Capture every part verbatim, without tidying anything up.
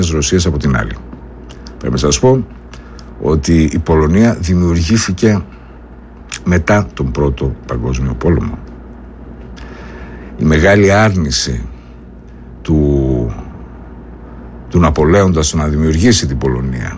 Ρωσίας από την άλλη. Πρέπει να σας πω ότι η Πολωνία δημιουργήθηκε μετά τον Πρώτο Παγκόσμιο Πόλεμο. Η μεγάλη άρνηση του, του Ναπολέοντα στο να δημιουργήσει την Πολωνία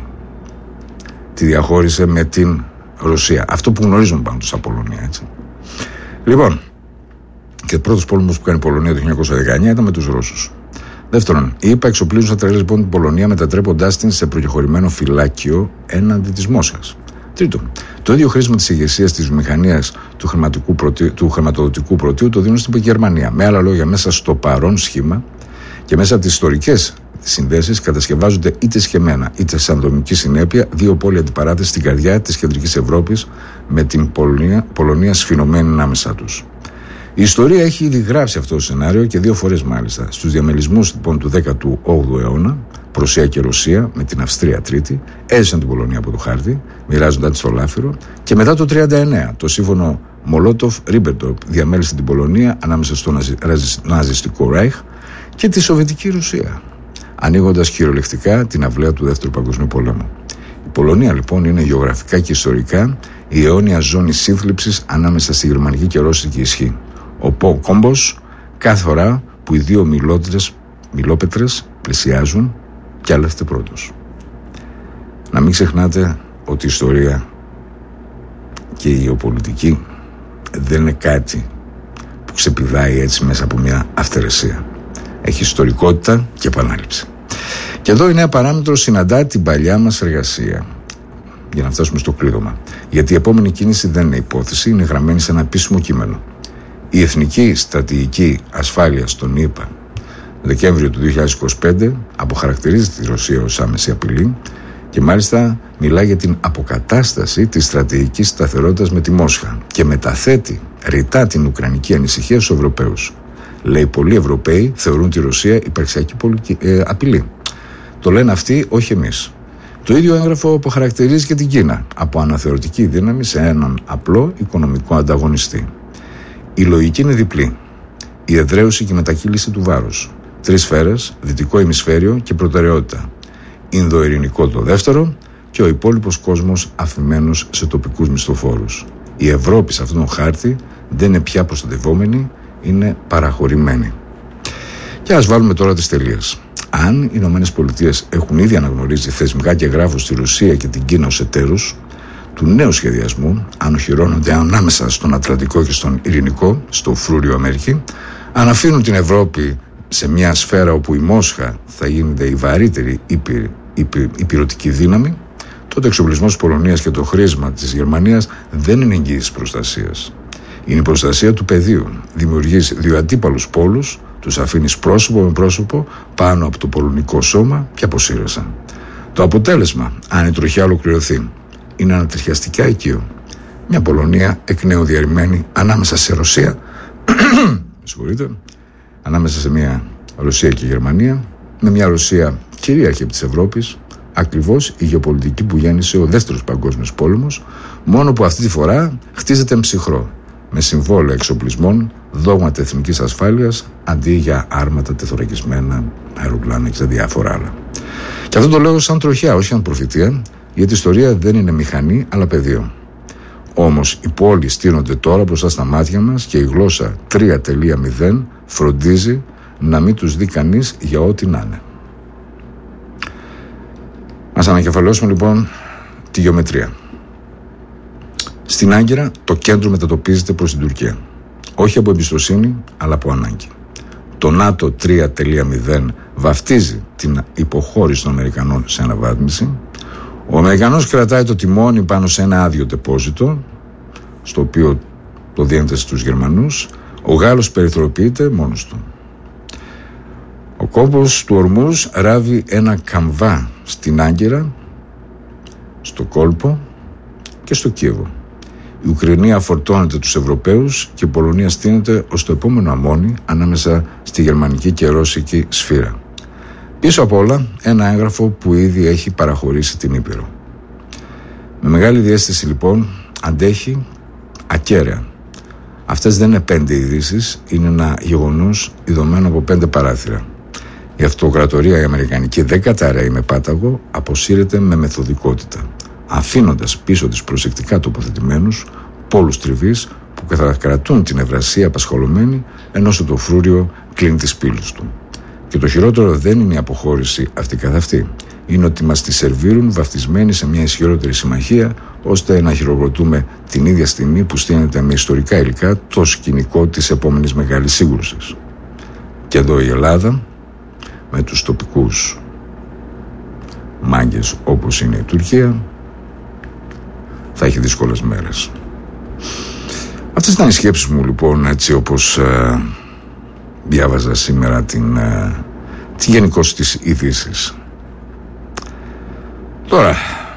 τη διαχώρισε με την Ρωσία. Αυτό που γνωρίζουμε πάνω τους από Πολωνία, έτσι. Λοιπόν, και ο πρώτος πόλεμος που κάνει η Πολωνία το χίλια εννιακόσια δεκαεννιά ήταν με τους Ρώσους. Δεύτερον, οι ΗΠΑ εξοπλίζουν στρατιώτες λοιπόν την Πολωνία, μετατρέποντάς την σε προκεχωρημένο φυλάκιο έναντι της Μόσχας. Τρίτον, το ίδιο χρήσιμο της ηγεσίας της βιομηχανίας του, του χρηματοδοτικού πρωτείου το δίνουν στην Γερμανία. Με άλλα λόγια, μέσα στο παρόν σχήμα και μέσα από τις ιστορικές συνδέσεις κατασκευάζονται είτε σχεμένα είτε σαν δομική συνέπεια δύο πόλοι αντιπαράθεση στην καρδιά της κεντρικής Ευρώπης, με την Πολωνία, Πολωνία σφινωμένη ανάμεσά τους. Η ιστορία έχει ήδη γράψει αυτό το σενάριο και δύο φορές μάλιστα. Στους διαμελισμούς λοιπόν του δέκατου όγδοου αιώνα, Πρωσία και Ρωσία με την Αυστρία τρίτη έζησαν την Πολωνία από το χάρτη, μοιράζονταν τη στο λάφυρο, και μετά το χίλια εννιακόσια τριάντα εννέα το σύμφωνο Μολότοφ-Ρίμπεντροπ διαμέλισε την Πολωνία ανάμεσα στο ναζιστικό Ράιχ και τη Σοβιετική Ρωσία, ανοίγοντας κυριολεκτικά την αυλαία του Δεύτερου Παγκοσμίου Πολέμου. Η Πολωνία λοιπόν είναι γεωγραφικά και ιστορικά η αιώνια ζώνη σύνθλιψης ανάμεσα στη γερμανική και ρώσικη ισχύ. Ο κόμπος κάθε φορά που οι δύο μιλόπετρες πλησιάζουν κι άλλωστε πρώτος. Να μην ξεχνάτε ότι η ιστορία και η γεωπολιτική δεν είναι κάτι που ξεπηδάει έτσι μέσα από μια αυθαιρεσία. Έχει ιστορικότητα και επανάληψη. Και εδώ η νέα παράμετρος συναντά την παλιά μας εργασία για να φτάσουμε στο κλείδωμα. Γιατί η επόμενη κίνηση δεν είναι υπόθεση, είναι γραμμένη σε ένα επίσημο κείμενο. Η Εθνική Στρατηγική Ασφάλεια των ΗΠΑ Δεκέμβριο του δύο χιλιάδες είκοσι πέντε αποχαρακτηρίζει τη Ρωσία ως άμεση απειλή και μάλιστα μιλάει για την αποκατάσταση της στρατηγικής σταθερότητας με τη Μόσχα και μεταθέτει ρητά την ουκρανική ανησυχία στους Ευρωπαίους. Λέει, πολλοί Ευρωπαίοι θεωρούν τη Ρωσία υπαρξιακή ε, απειλή. Το λένε αυτοί, όχι εμείς. Το ίδιο έγγραφο αποχαρακτηρίζει και την Κίνα από αναθεωρητική δύναμη σε έναν απλό οικονομικό ανταγωνιστή. Η λογική είναι διπλή. Η εδραίωση και η μετακύληση του βάρους. Τρεις σφαίρες, δυτικό ημισφαίριο και προτεραιότητα. Ινδοειρηνικό το δεύτερο και ο υπόλοιπος κόσμος αφημένος σε τοπικούς μισθοφόρους. Η Ευρώπη σε αυτόν τον χάρτη δεν είναι πια προστατευόμενη, είναι παραχωρημένη. Και ας βάλουμε τώρα τις τελείες. Αν οι Ηνωμένες Πολιτείες έχουν ήδη αναγνωρίσει θεσμικά και γράφουν στη Ρωσία και την Κίνα ως εταίρους του νέου σχεδιασμού, αν οχυρώνονται ανάμεσα στον Ατλαντικό και στον Ειρηνικό, στο φρούριο Αμερική, αν αφήνουν την Ευρώπη σε μια σφαίρα όπου η Μόσχα θα γίνεται η βαρύτερη υπη, υπη, υπηρετική δύναμη, τότε ο εξοπλισμός της Πολωνίας και το χρήσμα της Γερμανίας δεν είναι εγγύηση προστασίας. Είναι η προστασία του πεδίου. Δημιουργείς δύο αντίπαλους πόλους, τους αφήνεις πρόσωπο με πρόσωπο πάνω από το πολωνικό σώμα και αποσύρεσαν. Το αποτέλεσμα, αν η τροχιά ολοκληρωθεί, είναι ανατριχιαστικά οικείο. Μια Πολωνία εκ νέου διαρρημένη ανάμεσα σε Ρωσία, συγχωρείτε, ανάμεσα σε μια Ρωσία και Γερμανία, με μια Ρωσία κυρίαρχη της Ευρώπης, ακριβώς η γεωπολιτική που γέννησε ο Δεύτερος Παγκόσμιος Πόλεμος, μόνο που αυτή τη φορά χτίζεται ψυχρό, με συμβόλαια εξοπλισμών, δόγματα εθνικής ασφάλειας, αντί για άρματα τεθωρακισμένα, αεροπλάνα και διάφορα άλλα. Και αυτό το λέω σαν τροχιά, όχι σαν προφητεία, γιατί η ιστορία δεν είναι μηχανή, αλλά πεδίο. Όμως οι πόλεις στείνονται τώρα μπροστά στα μάτια μας και η γλώσσα τρία τελεία μηδέν φροντίζει να μην τους δει κανείς για ό,τι να είναι. Ας ανακεφαλαιώσουμε λοιπόν τη γεωμετρία. Στην Άγκυρα το κέντρο μετατοπίζεται προς την Τουρκία. Όχι από εμπιστοσύνη, αλλά από ανάγκη. Το ΝΑΤΟ τρία τελεία μηδέν βαφτίζει την υποχώρηση των Αμερικανών σε αναβάθμιση. Ο Αμερικανός κρατάει το τιμόνι πάνω σε ένα άδειο τεπόζιτο, στο οποίο το δίνεται στους Γερμανούς. Ο Γάλλος περιθωριοποιείται μόνος του. Ο κόμπος του Ορμούζ ράβει ένα καμβά στην Άγκυρα, στο κόλπο και στο Κίεβο. Η Ουκρανία φορτώνεται τους Ευρωπαίους και η Πολωνία στείνεται ως το επόμενο αμόνι ανάμεσα στη γερμανική και ρώσικη σφύρα. Πίσω απ' όλα ένα έγγραφο που ήδη έχει παραχωρήσει την Ήπειρο. Με μεγάλη διαίσθηση λοιπόν αντέχει ακέραια. Αυτές δεν είναι πέντε ειδήσεις, είναι ένα γεγονός ειδωμένο από πέντε παράθυρα. Η αυτοκρατορία η αμερικανική δεν καταραίει με πάταγο, αποσύρεται με μεθοδικότητα, αφήνοντας πίσω της προσεκτικά τοποθετημένους πόλους τριβής που θα κρατούν την ευρασία απασχολωμένη, ενώ το φρούριο κλείνει τις πύλες του. Και το χειρότερο δεν είναι η αποχώρηση αυτή καθ' αυτή. Είναι ότι μας τη σερβίρουν βαφτισμένοι σε μια ισχυρότερη συμμαχία, ώστε να χειροκροτούμε την ίδια στιγμή που στείνεται με ιστορικά υλικά το σκηνικό της επόμενης μεγάλης σύγκρουσης. Και εδώ η Ελλάδα, με τους τοπικούς μάγκες όπως είναι η Τουρκία, θα έχει δύσκολες μέρες. Αυτές ήταν οι σκέψεις μου, λοιπόν, έτσι όπως ε, διάβαζα σήμερα την, ε, τη γενικώς της ειδήσεις. Τώρα,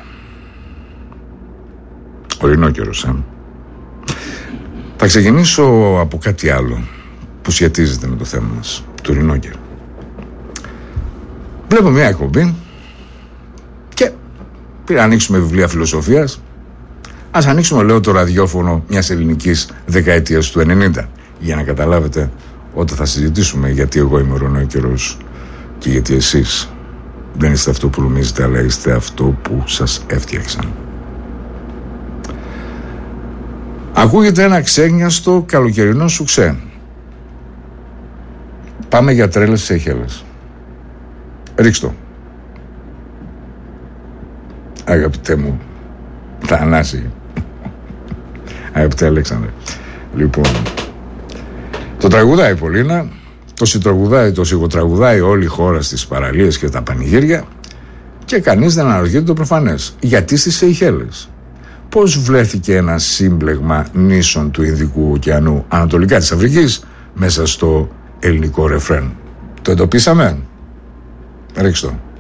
ορεινό καιρός, ε. Θα ξεκινήσω από κάτι άλλο που σχετίζεται με το θέμα μας, το ορεινό καιρό. Βλέπω μια εκπομπή και πήρα να ανοίξουμε βιβλία φιλοσοφίας. Ας ανοίξουμε, λέω, το ραδιόφωνο μιας ελληνικής δεκαετίας του ενενήντα, για να καταλάβετε όταν θα συζητήσουμε γιατί εγώ είμαι ορεινό καιρός και γιατί εσείς δεν είστε αυτό που νομίζετε, αλλά είστε αυτό που σας έφτιαξαν. Ακούγεται ένα ξένιαστο καλοκαιρινό σουξέ. Πάμε για τρέλες στις Σέιχελες. Ρίξτο. Αγαπητέ μου Θανάση. Αγαπητέ Αλέξανδρε. Λοιπόν, το τραγουδάει η Πολίνα, το συντραγουδάει, το σιγοτραγουδάει όλη η χώρα στις παραλίες και τα πανηγύρια, και κανείς δεν αναρωτιέται το προφανές. Γιατί στις Σεϊχέλες? Πώς βρέθηκε ένα σύμπλεγμα νήσων του Ινδικού ωκεανού ανατολικά της Αφρικής μέσα στο ελληνικό ρεφρέν? Το εντοπίσαμε? Ρίξτε το.